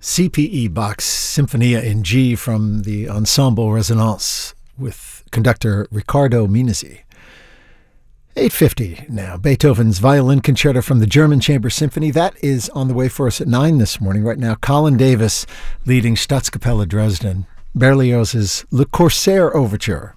CPE Bach's Symphonia in G from the Ensemble Resonance with conductor Riccardo Minizzi. 8:50 now. Beethoven's Violin Concerto from the German Chamber Symphony. That is on the way for us at 9 this morning. Right now, Colin Davis leading Staatskapelle Dresden. Berlioz's Le Corsaire Overture.